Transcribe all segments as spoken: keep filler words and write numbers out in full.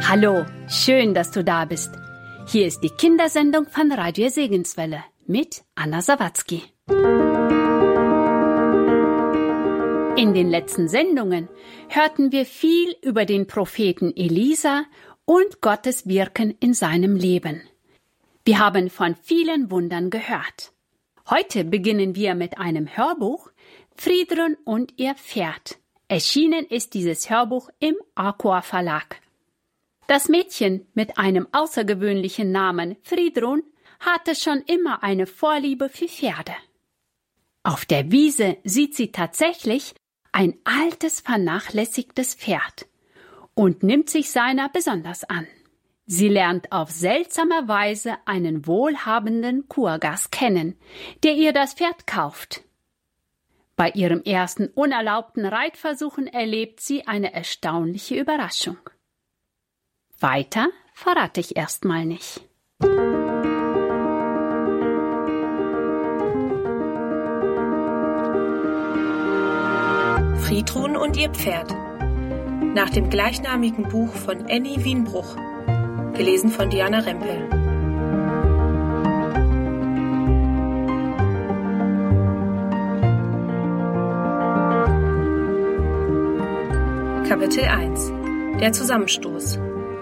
Hallo, schön, dass du da bist. Hier ist die Kindersendung von Radio Segenswelle mit Anna Sawatzki. In den letzten Sendungen hörten wir viel über den Propheten Elisa und Gottes Wirken in seinem Leben. Wir haben von vielen Wundern gehört. Heute beginnen wir mit einem Hörbuch, Friedrun und ihr Pferd. Erschienen ist dieses Hörbuch im Arkoa Verlag. Das Mädchen mit einem außergewöhnlichen Namen Friedrun hatte schon immer eine Vorliebe für Pferde. Auf der Wiese sieht sie tatsächlich ein altes, vernachlässigtes Pferd und nimmt sich seiner besonders an. Sie lernt auf seltsame Weise einen wohlhabenden Kurgast kennen, der ihr das Pferd kauft. Bei ihrem ersten unerlaubten Reitversuchen erlebt sie eine erstaunliche Überraschung. Weiter verrate ich erstmal nicht. Friedrun und ihr Pferd. Nach dem gleichnamigen Buch von Annie Wienbruch. Gelesen von Diana Rempel. Kapitel eins. Der Zusammenstoß.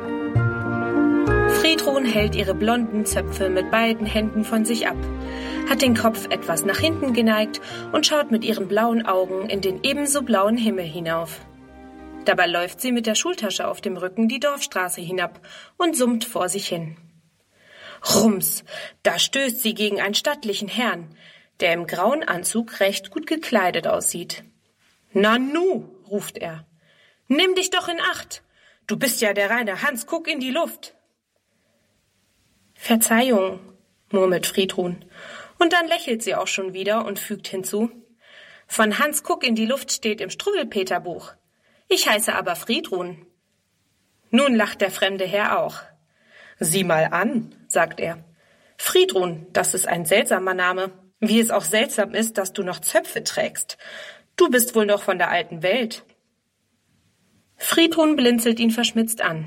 Friedrun hält ihre blonden Zöpfe mit beiden Händen von sich ab, hat den Kopf etwas nach hinten geneigt und schaut mit ihren blauen Augen in den ebenso blauen Himmel hinauf. Dabei läuft sie mit der Schultasche auf dem Rücken die Dorfstraße hinab und summt vor sich hin. Rums, da stößt sie gegen einen stattlichen Herrn, der im grauen Anzug recht gut gekleidet aussieht. »Nanu«, ruft er, »nimm dich doch in Acht! Du bist ja der reine Hans Kuck in die Luft!« »Verzeihung«, murmelt Friedrun, und dann lächelt sie auch schon wieder und fügt hinzu, »Von Hans Kuck in die Luft steht im Struwwelpeter-Buch. Ich heiße aber Friedrun.« Nun lacht der fremde Herr auch. »Sieh mal an«, sagt er. »Friedrun, das ist ein seltsamer Name. Wie es auch seltsam ist, dass du noch Zöpfe trägst. Du bist wohl noch von der alten Welt.« Friedrun blinzelt ihn verschmitzt an.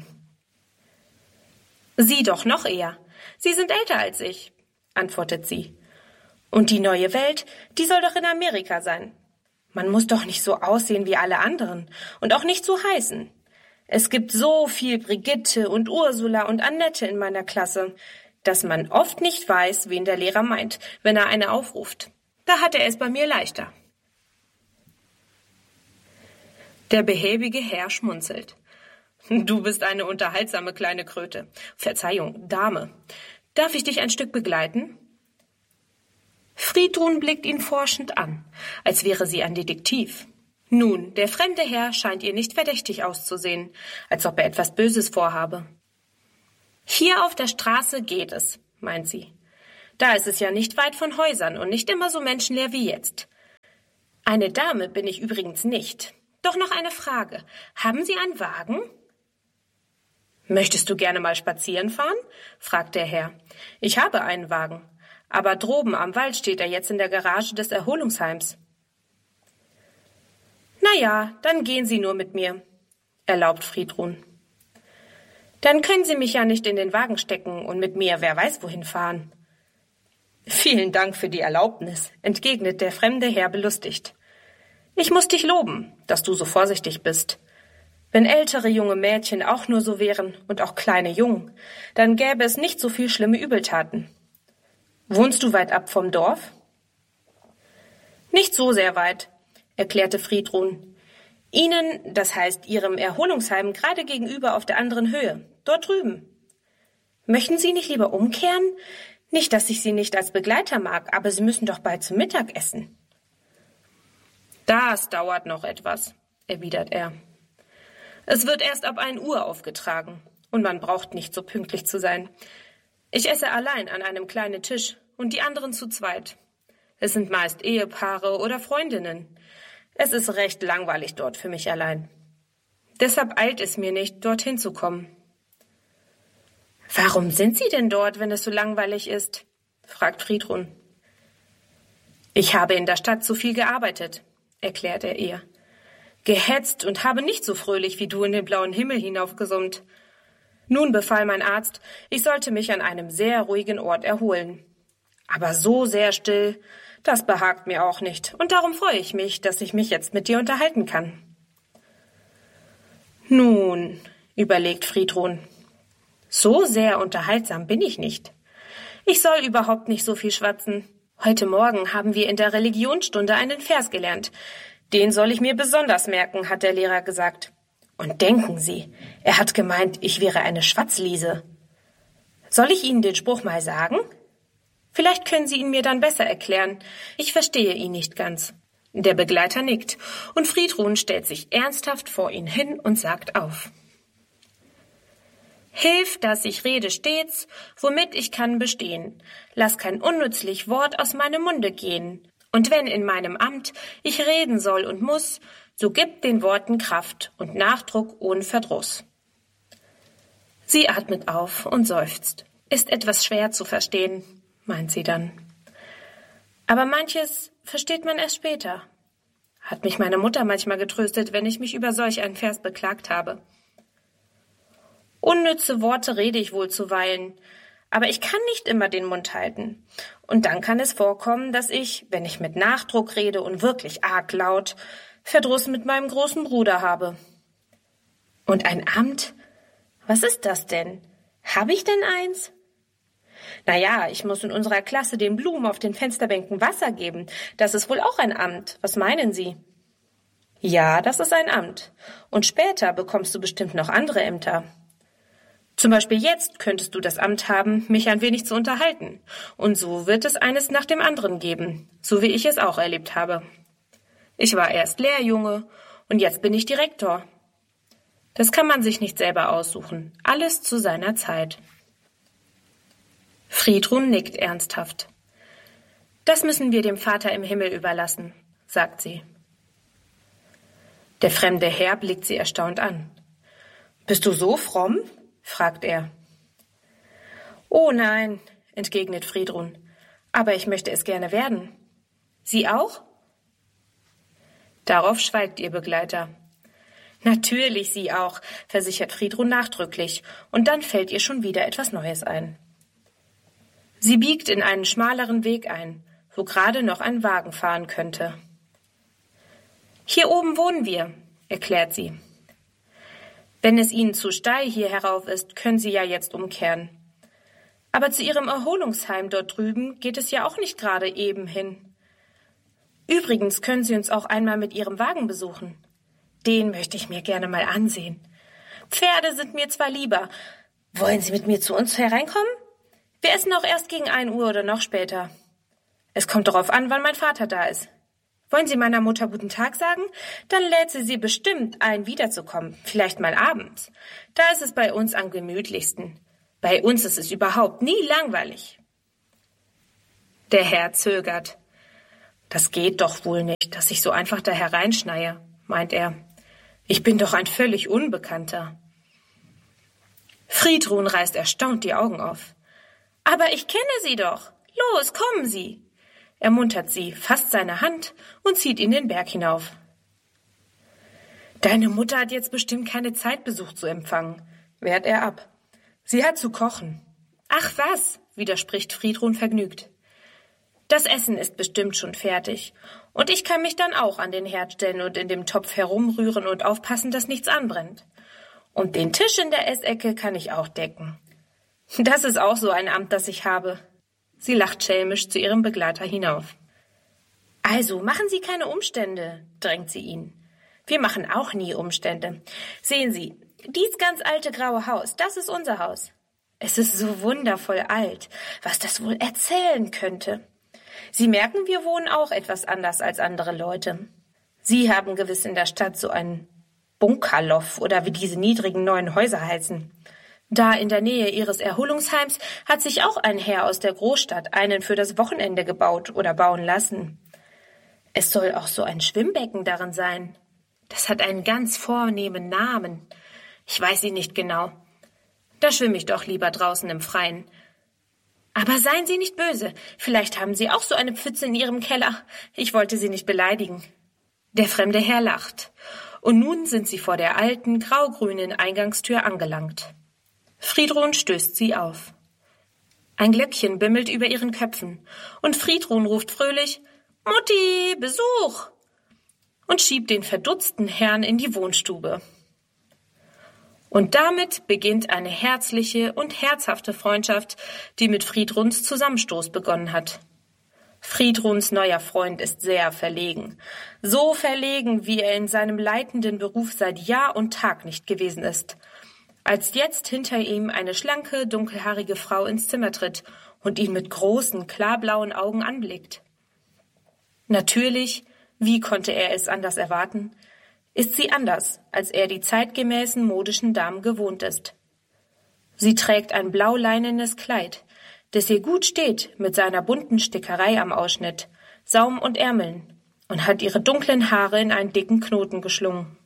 »Sie doch noch eher. Sie sind älter als ich«, antwortet sie. »Und die neue Welt, die soll doch in Amerika sein. Man muss doch nicht so aussehen wie alle anderen und auch nicht so heißen. Es gibt so viel Brigitte und Ursula und Annette in meiner Klasse, dass man oft nicht weiß, wen der Lehrer meint, wenn er eine aufruft. Da hat er es bei mir leichter.« Der behäbige Herr schmunzelt. »Du bist eine unterhaltsame kleine Kröte. Verzeihung, Dame. Darf ich dich ein Stück begleiten?« Friedrun blickt ihn forschend an, als wäre sie ein Detektiv. Nun, der fremde Herr scheint ihr nicht verdächtig auszusehen, als ob er etwas Böses vorhabe. »Hier auf der Straße geht es«, meint sie. »Da ist es ja nicht weit von Häusern und nicht immer so menschenleer wie jetzt. Eine Dame bin ich übrigens nicht. Doch noch eine Frage. Haben Sie einen Wagen?« »Möchtest du gerne mal spazieren fahren?« fragt der Herr. »Ich habe einen Wagen, aber droben am Wald steht er jetzt in der Garage des Erholungsheims.« »Na ja, dann gehen Sie nur mit mir«, erlaubt Friedrun. »Dann können Sie mich ja nicht in den Wagen stecken und mit mir wer weiß wohin fahren.« »Vielen Dank für die Erlaubnis«, entgegnet der fremde Herr belustigt. »Ich muss dich loben, dass du so vorsichtig bist. Wenn ältere junge Mädchen auch nur so wären und auch kleine Jungen, dann gäbe es nicht so viel schlimme Übeltaten. Wohnst du weit ab vom Dorf?« »Nicht so sehr weit«, erklärte Friedrun. »Ihnen, das heißt Ihrem Erholungsheim, gerade gegenüber auf der anderen Höhe, dort drüben. Möchten Sie nicht lieber umkehren? Nicht, dass ich Sie nicht als Begleiter mag, aber Sie müssen doch bald zum Mittag essen.« »Das dauert noch etwas«, erwidert er. »Es wird erst ab ein Uhr aufgetragen und man braucht nicht so pünktlich zu sein. Ich esse allein an einem kleinen Tisch und die anderen zu zweit. Es sind meist Ehepaare oder Freundinnen. Es ist recht langweilig dort für mich allein. Deshalb eilt es mir nicht, dorthin zu kommen.« »Warum sind Sie denn dort, wenn es so langweilig ist?« fragt Friedrun. »Ich habe in der Stadt zu viel gearbeitet«, erklärt er ihr. »Gehetzt und habe nicht so fröhlich wie du in den blauen Himmel hinaufgesummt. Nun befahl mein Arzt, ich sollte mich an einem sehr ruhigen Ort erholen. Aber so sehr still, das behagt mir auch nicht, und darum freue ich mich, dass ich mich jetzt mit dir unterhalten kann. Nun, überlegt Friedrun, so sehr unterhaltsam bin ich nicht. Ich soll überhaupt nicht so viel schwatzen. Heute Morgen haben wir in der Religionsstunde einen Vers gelernt. Den soll ich mir besonders merken, hat der Lehrer gesagt. Und denken Sie, er hat gemeint, ich wäre eine Schwatzliese. Soll ich Ihnen den Spruch mal sagen? Vielleicht können Sie ihn mir dann besser erklären. Ich verstehe ihn nicht ganz. Der Begleiter nickt, und Friedrun stellt sich ernsthaft vor ihn hin und sagt auf. Hilf, dass ich rede stets, womit ich kann bestehen. Lass kein unnützlich Wort aus meinem Munde gehen. Und wenn in meinem Amt ich reden soll und muss, so gib den Worten Kraft und Nachdruck ohne Verdruss. Sie atmet auf und seufzt. Ist etwas schwer zu verstehen, meint sie dann. Aber manches versteht man erst später. Hat mich meine Mutter manchmal getröstet, wenn ich mich über solch einen Vers beklagt habe. Unnütze Worte rede ich wohl zuweilen, aber ich kann nicht immer den Mund halten. Und dann kann es vorkommen, dass ich, wenn ich mit Nachdruck rede und wirklich arg laut, Verdruss mit meinem großen Bruder habe. Und ein Amt? Was ist das denn? Habe ich denn eins? Na ja, ich muss in unserer Klasse den Blumen auf den Fensterbänken Wasser geben. Das ist wohl auch ein Amt. Was meinen Sie? Ja, das ist ein Amt. Und später bekommst du bestimmt noch andere Ämter. Zum Beispiel jetzt könntest du das Amt haben, mich ein wenig zu unterhalten. Und so wird es eines nach dem anderen geben, so wie ich es auch erlebt habe. Ich war erst Lehrjunge und jetzt bin ich Direktor. Das kann man sich nicht selber aussuchen. Alles zu seiner Zeit. Friedrun nickt ernsthaft. Das müssen wir dem Vater im Himmel überlassen, sagt sie. Der fremde Herr blickt sie erstaunt an. Bist du so fromm? Fragt er. Oh nein, entgegnet Friedrun. Aber ich möchte es gerne werden. Sie auch? Darauf schweigt ihr Begleiter. Natürlich Sie auch, versichert Friedrun nachdrücklich, und dann fällt ihr schon wieder etwas Neues ein. Sie biegt in einen schmaleren Weg ein, wo gerade noch ein Wagen fahren könnte. Hier oben wohnen wir, erklärt sie. Wenn es Ihnen zu steil hier herauf ist, können Sie ja jetzt umkehren. Aber zu Ihrem Erholungsheim dort drüben geht es ja auch nicht gerade eben hin. Übrigens können Sie uns auch einmal mit Ihrem Wagen besuchen. Den möchte ich mir gerne mal ansehen. Pferde sind mir zwar lieber. Wollen Sie mit mir zu uns hereinkommen? Wir essen auch erst gegen ein Uhr oder noch später. Es kommt darauf an, wann mein Vater da ist. Wollen Sie meiner Mutter guten Tag sagen? Dann lädt sie Sie bestimmt ein, wiederzukommen. Vielleicht mal abends. Da ist es bei uns am gemütlichsten. Bei uns ist es überhaupt nie langweilig. Der Herr zögert. Das geht doch wohl nicht, dass ich so einfach da hereinschneie, meint er. Ich bin doch ein völlig Unbekannter. Friedrun reißt erstaunt die Augen auf. Aber ich kenne Sie doch. Los, kommen Sie. Er muntert sie, fasst seine Hand und zieht ihn den Berg hinauf. Deine Mutter hat jetzt bestimmt keine Zeit, Besuch zu empfangen, wehrt er ab. Sie hat zu kochen. Ach was, widerspricht Friedrun vergnügt. Das Essen ist bestimmt schon fertig. Und ich kann mich dann auch an den Herd stellen und in dem Topf herumrühren und aufpassen, dass nichts anbrennt. Und den Tisch in der Essecke kann ich auch decken. Das ist auch so ein Amt, das ich habe. Sie lacht schelmisch zu ihrem Begleiter hinauf. Also, machen Sie keine Umstände, drängt sie ihn. Wir machen auch nie Umstände. Sehen Sie, dies ganz alte graue Haus, das ist unser Haus. Es ist so wundervoll alt, was das wohl erzählen könnte. Sie merken, wir wohnen auch etwas anders als andere Leute. Sie haben gewiss in der Stadt so einen Bunkerloff oder wie diese niedrigen neuen Häuser heißen. Da in der Nähe Ihres Erholungsheims hat sich auch ein Herr aus der Großstadt einen für das Wochenende gebaut oder bauen lassen. Es soll auch so ein Schwimmbecken darin sein. Das hat einen ganz vornehmen Namen. Ich weiß ihn nicht genau. Da schwimme ich doch lieber draußen im Freien. Aber seien Sie nicht böse. Vielleicht haben Sie auch so eine Pfütze in Ihrem Keller. Ich wollte Sie nicht beleidigen. Der fremde Herr lacht. Und nun sind sie vor der alten, graugrünen Eingangstür angelangt. Friedrun stößt sie auf. Ein Glöckchen bimmelt über ihren Köpfen und Friedrun ruft fröhlich: »Mutti, Besuch!« und schiebt den verdutzten Herrn in die Wohnstube. Und damit beginnt eine herzliche und herzhafte Freundschaft, die mit Friedruns Zusammenstoß begonnen hat. Friedruns neuer Freund ist sehr verlegen. So verlegen, wie er in seinem leitenden Beruf seit Jahr und Tag nicht gewesen ist. Als jetzt hinter ihm eine schlanke, dunkelhaarige Frau ins Zimmer tritt und ihn mit großen, klarblauen Augen anblickt. Natürlich, wie konnte er es anders erwarten, ist sie anders, als er die zeitgemäßen modischen Damen gewohnt ist. Sie trägt ein blauleinenes Kleid, das ihr gut steht mit seiner bunten Stickerei am Ausschnitt, Saum und Ärmeln, und hat ihre dunklen Haare in einen dicken Knoten geschlungen.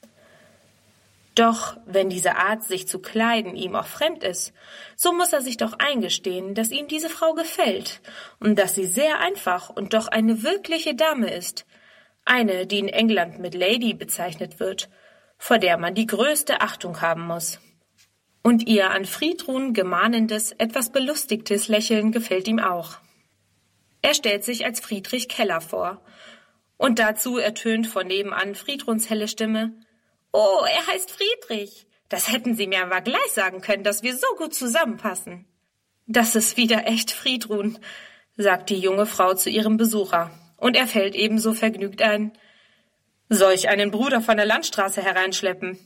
Doch wenn diese Art, sich zu kleiden, ihm auch fremd ist, so muss er sich doch eingestehen, dass ihm diese Frau gefällt und dass sie sehr einfach und doch eine wirkliche Dame ist, eine, die in England mit Lady bezeichnet wird, vor der man die größte Achtung haben muss. Und ihr an Friedrun gemahnendes, etwas belustigtes Lächeln gefällt ihm auch. Er stellt sich als Friedrich Keller vor, und dazu ertönt von nebenan Friedruns helle Stimme: »Oh, er heißt Friedrich. Das hätten Sie mir aber gleich sagen können, dass wir so gut zusammenpassen.« »Das ist wieder echt Friedrun«, sagt die junge Frau zu ihrem Besucher, und er fällt ebenso vergnügt ein: »Soll ich einen Bruder von der Landstraße hereinschleppen?«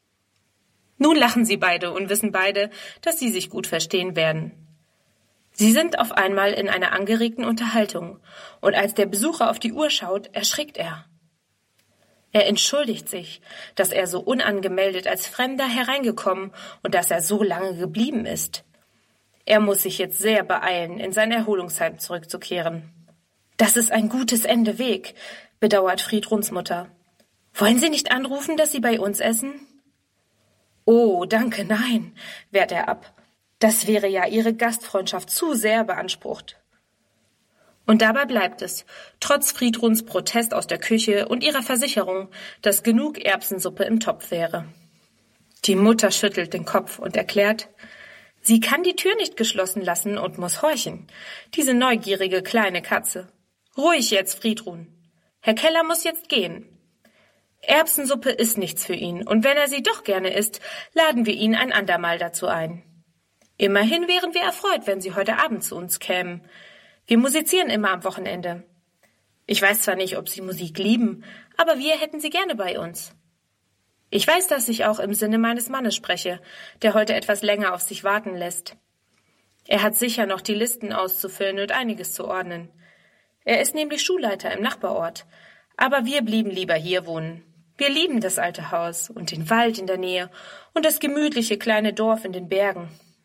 Nun lachen sie beide und wissen beide, dass sie sich gut verstehen werden. Sie sind auf einmal in einer angeregten Unterhaltung, und als der Besucher auf die Uhr schaut, erschrickt er. Er entschuldigt sich, dass er so unangemeldet als Fremder hereingekommen und dass er so lange geblieben ist. Er muss sich jetzt sehr beeilen, in sein Erholungsheim zurückzukehren. »Das ist ein gutes Ende Weg«, bedauert Friedruns Mutter. »Wollen Sie nicht anrufen, dass Sie bei uns essen?« »Oh, danke, nein«, wehrt er ab. »Das wäre ja Ihre Gastfreundschaft zu sehr beansprucht.« Und dabei bleibt es, trotz Friedruns Protest aus der Küche und ihrer Versicherung, dass genug Erbsensuppe im Topf wäre. Die Mutter schüttelt den Kopf und erklärt, sie kann die Tür nicht geschlossen lassen und muss horchen, diese neugierige kleine Katze. Ruhig jetzt, Friedrun. Herr Keller muss jetzt gehen. Erbsensuppe ist nichts für ihn, und wenn er sie doch gerne isst, laden wir ihn ein andermal dazu ein. Immerhin wären wir erfreut, wenn Sie heute Abend zu uns kämen. Wir musizieren immer am Wochenende. Ich weiß zwar nicht, ob Sie Musik lieben, aber wir hätten Sie gerne bei uns. Ich weiß, dass ich auch im Sinne meines Mannes spreche, der heute etwas länger auf sich warten lässt. Er hat sicher noch die Listen auszufüllen und einiges zu ordnen. Er ist nämlich Schulleiter im Nachbarort, aber wir blieben lieber hier wohnen. Wir lieben das alte Haus und den Wald in der Nähe und das gemütliche kleine Dorf in den Bergen.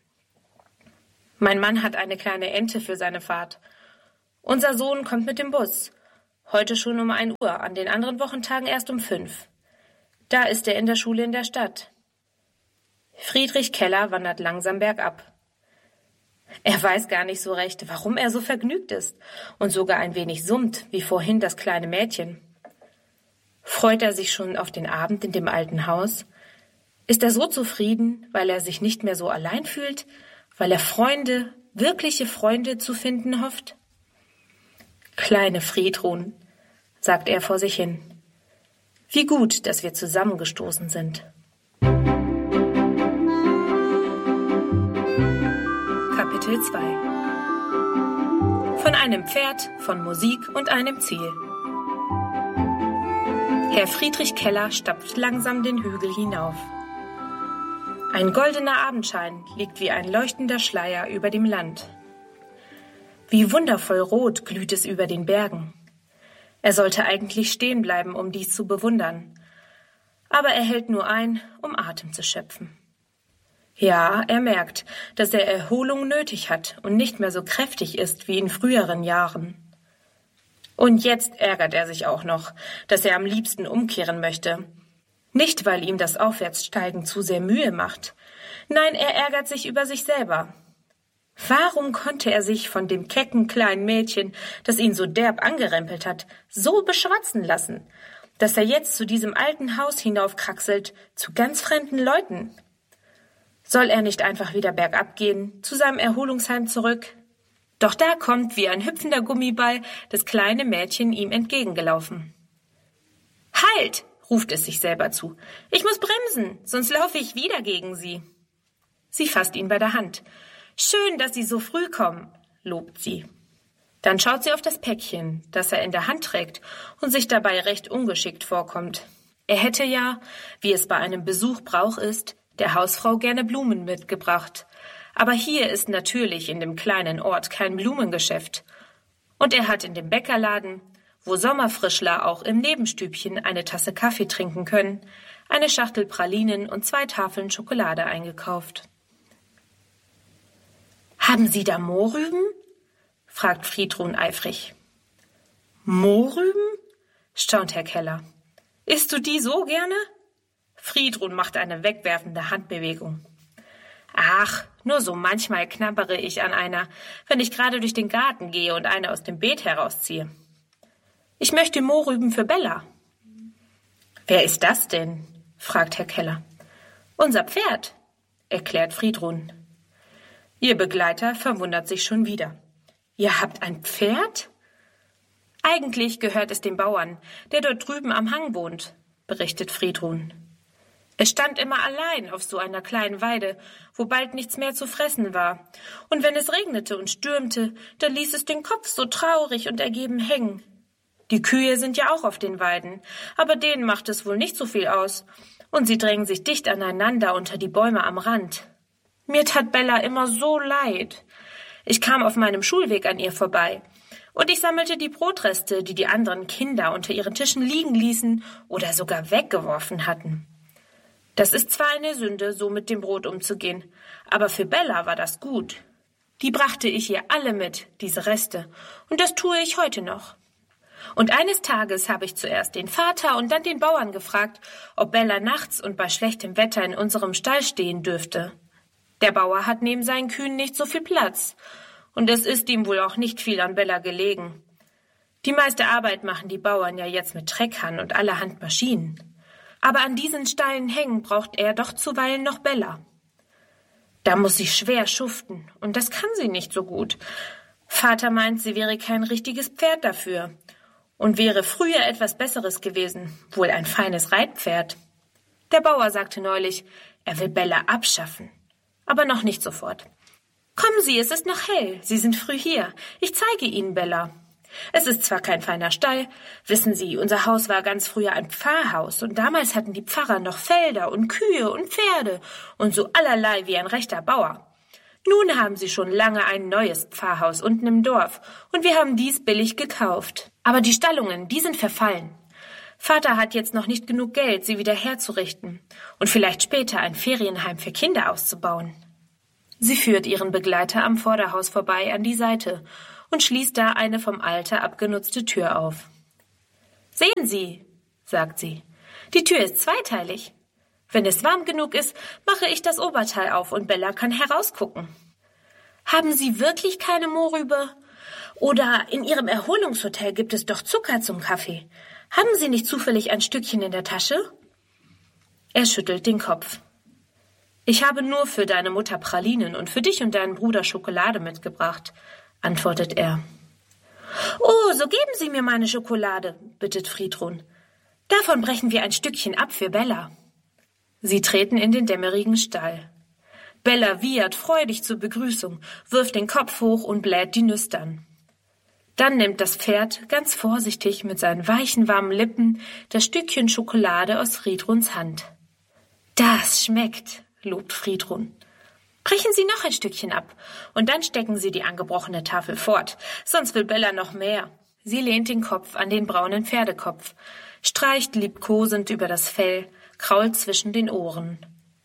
Mein Mann hat eine kleine Ente für seine Fahrt. Unser Sohn kommt mit dem Bus. Heute schon um ein Uhr, an den anderen Wochentagen erst um fünf. Da ist er in der Schule in der Stadt. Friedrich Keller wandert langsam bergab. Er weiß gar nicht so recht, warum er so vergnügt ist und sogar ein wenig summt, wie vorhin das kleine Mädchen. Freut er sich schon auf den Abend in dem alten Haus? Ist er so zufrieden, weil er sich nicht mehr so allein fühlt, weil er Freunde, wirkliche Freunde zu finden hofft? Kleine Friedrun, sagt er vor sich hin. Wie gut, dass wir zusammengestoßen sind. Kapitel zwei. Von einem Pferd, von Musik und einem Ziel. Herr Friedrich Keller stapft langsam den Hügel hinauf. Ein goldener Abendschein liegt wie ein leuchtender Schleier über dem Land. Wie wundervoll rot glüht es über den Bergen. Er sollte eigentlich stehen bleiben, um dies zu bewundern. Aber er hält nur ein, um Atem zu schöpfen. Ja, er merkt, dass er Erholung nötig hat und nicht mehr so kräftig ist wie in früheren Jahren. Und jetzt ärgert er sich auch noch, dass er am liebsten umkehren möchte. Nicht, weil ihm das Aufwärtssteigen zu sehr Mühe macht. Nein, er ärgert sich über sich selber. Warum konnte er sich von dem kecken kleinen Mädchen, das ihn so derb angerempelt hat, so beschwatzen lassen, dass er jetzt zu diesem alten Haus hinaufkraxelt, zu ganz fremden Leuten? Soll er nicht einfach wieder bergab gehen, zu seinem Erholungsheim zurück? Doch da kommt wie ein hüpfender Gummiball das kleine Mädchen ihm entgegengelaufen. »Halt!« ruft es sich selber zu. »Ich muss bremsen, sonst laufe ich wieder gegen Sie.« Sie fasst ihn bei der Hand. »Schön, dass Sie so früh kommen«, lobt sie. Dann schaut sie auf das Päckchen, das er in der Hand trägt und sich dabei recht ungeschickt vorkommt. Er hätte ja, wie es bei einem Besuch Brauch ist, der Hausfrau gerne Blumen mitgebracht. Aber hier ist natürlich in dem kleinen Ort kein Blumengeschäft. Und er hat in dem Bäckerladen, wo Sommerfrischler auch im Nebenstübchen eine Tasse Kaffee trinken können, eine Schachtel Pralinen und zwei Tafeln Schokolade eingekauft. »Haben Sie da Mohrrüben?« fragt Friedrun eifrig. »Mohrrüben?« staunt Herr Keller. »Isst du die so gerne?« Friedrun macht eine wegwerfende Handbewegung. »Ach, nur so manchmal knabbere ich an einer, wenn ich gerade durch den Garten gehe und eine aus dem Beet herausziehe. Ich möchte Mohrrüben für Bella.« »Wer ist das denn?« fragt Herr Keller. »Unser Pferd«, erklärt Friedrun. Ihr Begleiter verwundert sich schon wieder. »Ihr habt ein Pferd?« »Eigentlich gehört es dem Bauern, der dort drüben am Hang wohnt«, berichtet Friedrun. Es stand immer allein auf so einer kleinen Weide, wo bald nichts mehr zu fressen war. Und wenn es regnete und stürmte, dann ließ es den Kopf so traurig und ergeben hängen. Die Kühe sind ja auch auf den Weiden, aber denen macht es wohl nicht so viel aus. Und sie drängen sich dicht aneinander unter die Bäume am Rand. Mir tat Bella immer so leid. Ich kam auf meinem Schulweg an ihr vorbei. Und ich sammelte die Brotreste, die die anderen Kinder unter ihren Tischen liegen ließen oder sogar weggeworfen hatten. Das ist zwar eine Sünde, so mit dem Brot umzugehen, aber für Bella war das gut. Die brachte ich ihr alle mit, diese Reste, und das tue ich heute noch. Und eines Tages habe ich zuerst den Vater und dann den Bauern gefragt, ob Bella nachts und bei schlechtem Wetter in unserem Stall stehen dürfte. Der Bauer hat neben seinen Kühen nicht so viel Platz, und es ist ihm wohl auch nicht viel an Bella gelegen. Die meiste Arbeit machen die Bauern ja jetzt mit Treckern und allerhand Maschinen. Aber an diesen steilen Hängen braucht er doch zuweilen noch Bella. Da muss sie schwer schuften, und das kann sie nicht so gut. Vater meint, sie wäre kein richtiges Pferd dafür und wäre früher etwas Besseres gewesen, wohl ein feines Reitpferd. Der Bauer sagte neulich, er will Bella abschaffen, aber noch nicht sofort. Kommen Sie, es ist noch hell, Sie sind früh hier, ich zeige Ihnen Bella. Es ist zwar kein feiner Stall, wissen Sie, unser Haus war ganz früher ein Pfarrhaus und damals hatten die Pfarrer noch Felder und Kühe und Pferde und so allerlei wie ein rechter Bauer. Nun haben sie schon lange ein neues Pfarrhaus unten im Dorf und wir haben dies billig gekauft. Aber die Stallungen, die sind verfallen. Vater hat jetzt noch nicht genug Geld, sie wieder herzurichten und vielleicht später ein Ferienheim für Kinder auszubauen. Sie führt ihren Begleiter am Vorderhaus vorbei an die Seite und schließt da eine vom Alter abgenutzte Tür auf. »Sehen Sie«, sagt sie, »die Tür ist zweiteilig. Wenn es warm genug ist, mache ich das Oberteil auf und Bella kann herausgucken. Haben Sie wirklich keine Mohrrübe? Oder in Ihrem Erholungshotel gibt es doch Zucker zum Kaffee. Haben Sie nicht zufällig ein Stückchen in der Tasche?« Er schüttelt den Kopf. »Ich habe nur für deine Mutter Pralinen und für dich und deinen Bruder Schokolade mitgebracht«, antwortet er. »Oh, so geben Sie mir meine Schokolade«, bittet Friedrun. »Davon brechen wir ein Stückchen ab für Bella.« Sie treten in den dämmerigen Stall. Bella wiehert freudig zur Begrüßung, wirft den Kopf hoch und bläht die Nüstern. Dann nimmt das Pferd ganz vorsichtig mit seinen weichen, warmen Lippen das Stückchen Schokolade aus Friedruns Hand. »Das schmeckt«, lobt Friedrun. »Brechen Sie noch ein Stückchen ab, und dann stecken Sie die angebrochene Tafel fort, sonst will Bella noch mehr.« Sie lehnt den Kopf an den braunen Pferdekopf, streicht liebkosend über das Fell, krault zwischen den Ohren.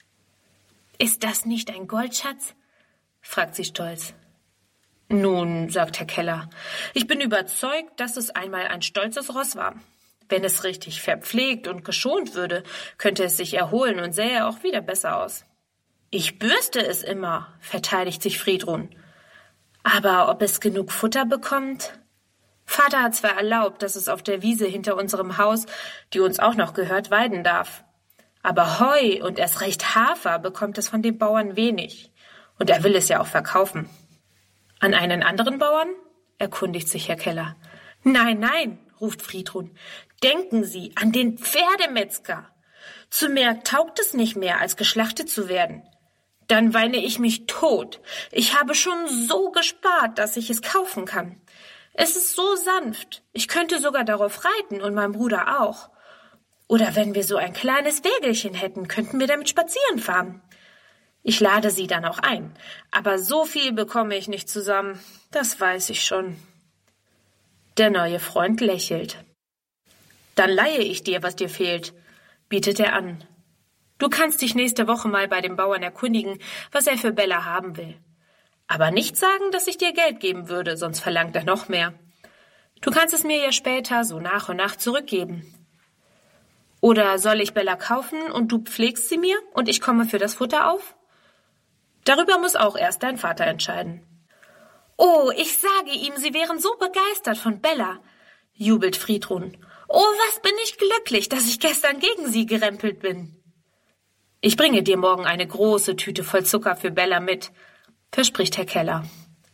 »Ist das nicht ein Goldschatz?« fragt sie stolz. »Nun«, sagt Herr Keller, »ich bin überzeugt, dass es einmal ein stolzes Ross war. Wenn es richtig verpflegt und geschont würde, könnte es sich erholen und sähe auch wieder besser aus.« »Ich bürste es immer«, verteidigt sich Friedrun. »Aber ob es genug Futter bekommt?« Vater hat zwar erlaubt, dass es auf der Wiese hinter unserem Haus, die uns auch noch gehört, weiden darf. Aber Heu und erst recht Hafer bekommt es von dem Bauern wenig. Und er will es ja auch verkaufen. An einen anderen Bauern? Erkundigt sich Herr Keller. Nein, nein, ruft Friedrun. Denken Sie an den Pferdemetzger. Zu mehr taugt es nicht mehr, als geschlachtet zu werden. Dann weine ich mich tot. Ich habe schon so gespart, dass ich es kaufen kann. Es ist so sanft. Ich könnte sogar darauf reiten und mein Bruder auch. Oder wenn wir so ein kleines Wägelchen hätten, könnten wir damit spazieren fahren. Ich lade Sie dann auch ein. Aber so viel bekomme ich nicht zusammen. Das weiß ich schon. Der neue Freund lächelt. Dann leihe ich dir, was dir fehlt, bietet er an. Du kannst dich nächste Woche mal bei dem Bauern erkundigen, was er für Bella haben will. Aber nicht sagen, dass ich dir Geld geben würde, sonst verlangt er noch mehr. Du kannst es mir ja später so nach und nach zurückgeben. Oder soll ich Bella kaufen und du pflegst sie mir und ich komme für das Futter auf? Darüber muss auch erst dein Vater entscheiden. Oh, ich sage ihm, Sie wären so begeistert von Bella, jubelt Friedrun. Oh, was bin ich glücklich, dass ich gestern gegen sie gerempelt bin. Ich bringe dir morgen eine große Tüte voll Zucker für Bella mit, verspricht Herr Keller.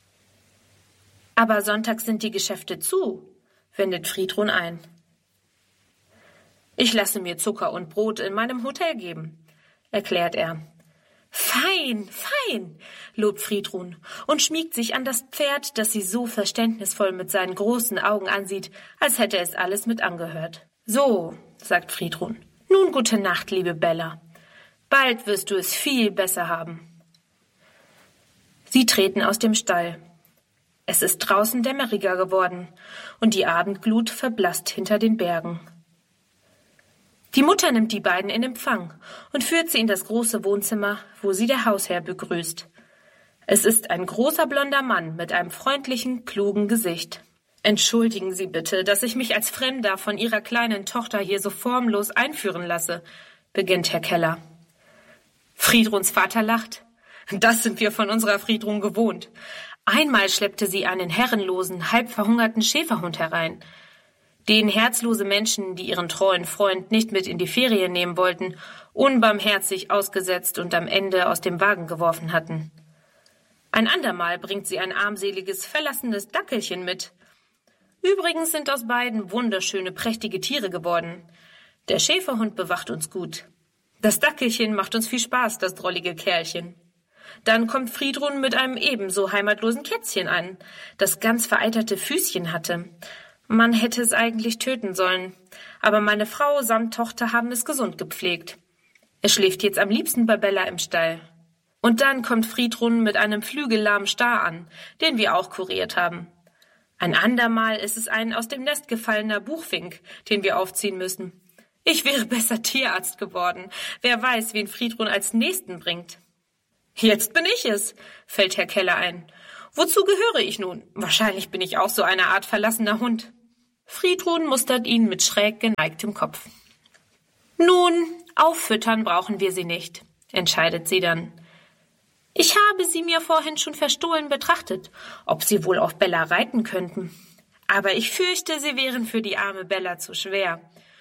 Aber sonntags sind die Geschäfte zu, wendet Friedrun ein. Ich lasse mir Zucker und Brot in meinem Hotel geben, erklärt er. Fein, fein, lobt Friedrun und schmiegt sich an das Pferd, das sie so verständnisvoll mit seinen großen Augen ansieht, als hätte es alles mit angehört. So, sagt Friedrun, nun gute Nacht, liebe Bella. Bald wirst du es viel besser haben. Sie treten aus dem Stall. Es ist draußen dämmeriger geworden und die Abendglut verblasst hinter den Bergen. Die Mutter nimmt die beiden in Empfang und führt sie in das große Wohnzimmer, wo sie der Hausherr begrüßt. Es ist ein großer blonder Mann mit einem freundlichen, klugen Gesicht. Entschuldigen Sie bitte, dass ich mich als Fremder von Ihrer kleinen Tochter hier so formlos einführen lasse, beginnt Herr Keller. Friedruns Vater lacht. Das sind wir von unserer Friedrun gewohnt. Einmal schleppte sie einen herrenlosen, halb verhungerten Schäferhund herein, den herzlose Menschen, die ihren treuen Freund nicht mit in die Ferien nehmen wollten, unbarmherzig ausgesetzt und am Ende aus dem Wagen geworfen hatten. Ein andermal bringt sie ein armseliges, verlassenes Dackelchen mit. Übrigens sind aus beiden wunderschöne, prächtige Tiere geworden. Der Schäferhund bewacht uns gut. Das Dackelchen macht uns viel Spaß, das drollige Kerlchen. Dann kommt Friedrun mit einem ebenso heimatlosen Kätzchen an, das ganz vereiterte Füßchen hatte. Man hätte es eigentlich töten sollen, aber meine Frau samt Tochter haben es gesund gepflegt. Es schläft jetzt am liebsten bei Bella im Stall. Und dann kommt Friedrun mit einem flügellahmen Star an, den wir auch kuriert haben. Ein andermal ist es ein aus dem Nest gefallener Buchfink, den wir aufziehen müssen. Ich wäre besser Tierarzt geworden. Wer weiß, wen Friedrun als Nächsten bringt. Jetzt bin ich es, fällt Herr Keller ein. Wozu gehöre ich nun? Wahrscheinlich bin ich auch so eine Art verlassener Hund. Friedrun mustert ihn mit schräg geneigtem Kopf. Nun, auffüttern brauchen wir sie nicht, entscheidet sie dann. Ich habe sie mir vorhin schon verstohlen betrachtet, ob sie wohl auf Bella reiten könnten. Aber ich fürchte, sie wären für die arme Bella zu schwer.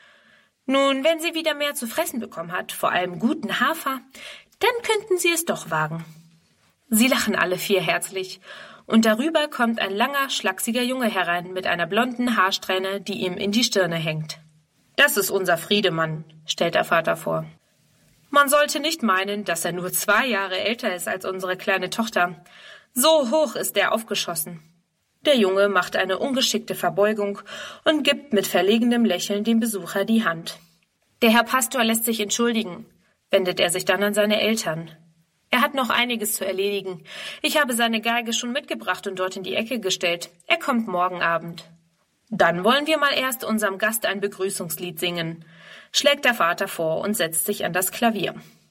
Nun, wenn sie wieder mehr zu fressen bekommen hat, vor allem guten Hafer, dann könnten sie es doch wagen. Sie lachen alle vier herzlich, und darüber kommt ein langer, schlachsiger Junge herein mit einer blonden Haarsträhne, die ihm in die Stirne hängt. Das ist unser Friedemann, stellt der Vater vor. Man sollte nicht meinen, dass er nur zwei Jahre älter ist als unsere kleine Tochter. So hoch ist er aufgeschossen. Der Junge macht eine ungeschickte Verbeugung und gibt mit verlegenem Lächeln dem Besucher die Hand. Der Herr Pastor lässt sich entschuldigen, wendet er sich dann an seine Eltern. Er hat noch einiges zu erledigen. Ich habe seine Geige schon mitgebracht und dort in die Ecke gestellt. Er kommt morgen Abend. Dann wollen wir mal erst unserem Gast ein Begrüßungslied singen, schlägt der Vater vor und setzt sich an das Klavier.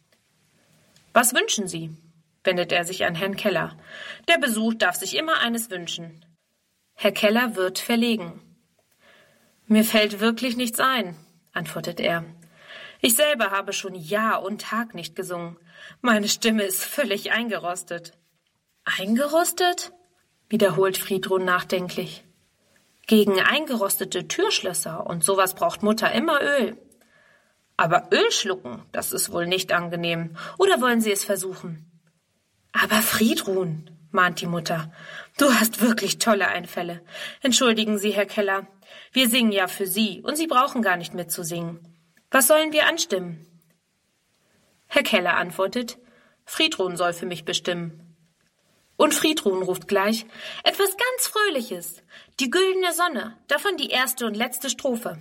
Was wünschen Sie? Wendet er sich an Herrn Keller. Der Besuch darf sich immer eines wünschen. Herr Keller wird verlegen. Mir fällt wirklich nichts ein, antwortet er. Ich selber habe schon Jahr und Tag nicht gesungen. Meine Stimme ist völlig eingerostet. Eingerostet? Wiederholt Friedrun nachdenklich. Gegen eingerostete Türschlösser und sowas braucht Mutter immer Öl. Aber Öl schlucken, das ist wohl nicht angenehm. Oder wollen Sie es versuchen? Aber Friedrun, mahnt die Mutter, du hast wirklich tolle Einfälle. Entschuldigen Sie, Herr Keller, wir singen ja für Sie und Sie brauchen gar nicht mitzusingen. Was sollen wir anstimmen? Herr Keller antwortet, Friedrun soll für mich bestimmen. Und Friedrun ruft gleich, etwas ganz Fröhliches, die güldene Sonne, davon die erste und letzte Strophe.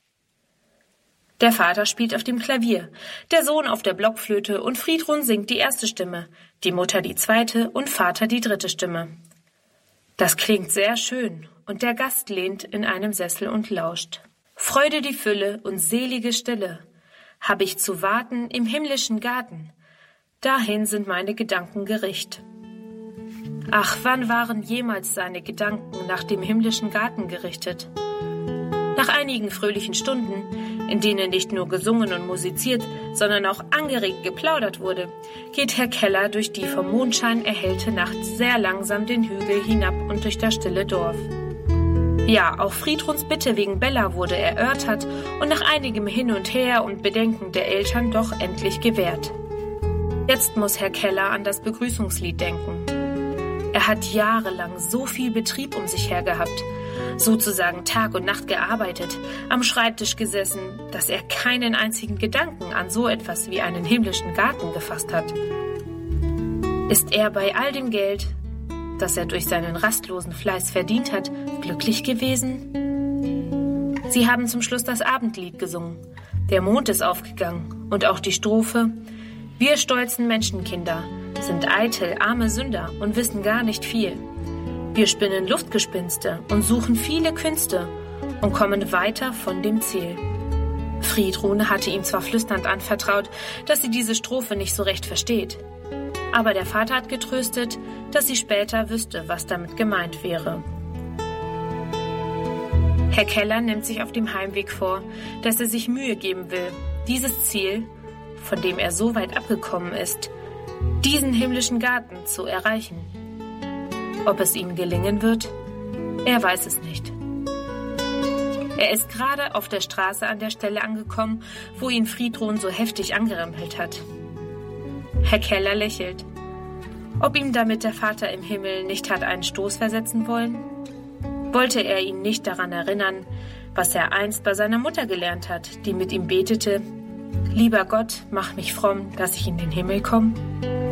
Der Vater spielt auf dem Klavier, der Sohn auf der Blockflöte und Friedrun singt die erste Stimme, die Mutter die zweite und Vater die dritte Stimme. Das klingt sehr schön und der Gast lehnt in einem Sessel und lauscht. Freude die Fülle und selige Stille, hab ich zu warten im himmlischen Garten, dahin sind meine Gedanken gericht. Ach, wann waren jemals seine Gedanken nach dem himmlischen Garten gerichtet? Nach einigen fröhlichen Stunden, in denen nicht nur gesungen und musiziert, sondern auch angeregt geplaudert wurde, geht Herr Keller durch die vom Mondschein erhellte Nacht sehr langsam den Hügel hinab und durch das stille Dorf. Ja, auch Friedruns Bitte wegen Bella wurde erörtert und nach einigem Hin und Her und Bedenken der Eltern doch endlich gewährt. Jetzt muss Herr Keller an das Begrüßungslied denken. Er hat jahrelang so viel Betrieb um sich her gehabt, sozusagen Tag und Nacht gearbeitet, am Schreibtisch gesessen, dass er keinen einzigen Gedanken an so etwas wie einen himmlischen Garten gefasst hat. Ist er bei all dem Geld, das er durch seinen rastlosen Fleiß verdient hat, glücklich gewesen? Sie haben zum Schluss das Abendlied gesungen. Der Mond ist aufgegangen und auch die Strophe Wir stolzen Menschenkinder sind eitel, arme Sünder und wissen gar nicht viel. Wir spinnen Luftgespinste und suchen viele Künste und kommen weiter von dem Ziel. Friedrun hatte ihm zwar flüsternd anvertraut, dass sie diese Strophe nicht so recht versteht. Aber der Vater hat getröstet, dass sie später wüsste, was damit gemeint wäre. Herr Keller nimmt sich auf dem Heimweg vor, dass er sich Mühe geben will, dieses Ziel, von dem er so weit abgekommen ist, diesen himmlischen Garten zu erreichen. Ob es ihm gelingen wird, er weiß es nicht. Er ist gerade auf der Straße an der Stelle angekommen, wo ihn Friedrun so heftig angerempelt hat. Herr Keller lächelt. Ob ihm damit der Vater im Himmel nicht hat einen Stoß versetzen wollen? Wollte er ihn nicht daran erinnern, was er einst bei seiner Mutter gelernt hat, die mit ihm betete, »Lieber Gott, mach mich fromm, dass ich in den Himmel komme«?